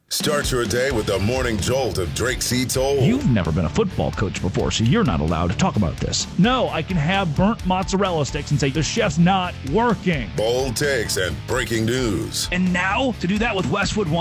Start your day with the morning jolt of Drake C. Toll. You've never been a football coach before, so you're not allowed to talk about this. No, I can have burnt mozzarella sticks and say the chef's not working. Bold takes and breaking news. And now, to do that with Westwood